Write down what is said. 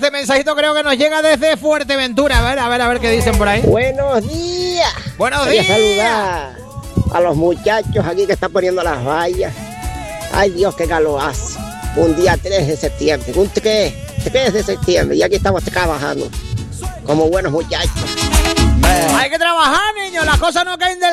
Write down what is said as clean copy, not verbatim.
este mensajito creo que nos llega desde Fuerteventura. A ver qué dicen por ahí. Buenos días. Buenos Quería días. saludar a los muchachos aquí que están poniendo las vallas. Ay, Dios, qué calor hace. Un día 3 de septiembre. Un 3 de septiembre. Y aquí estamos trabajando como buenos muchachos. Hay que trabajar, niños. Las cosas no caen del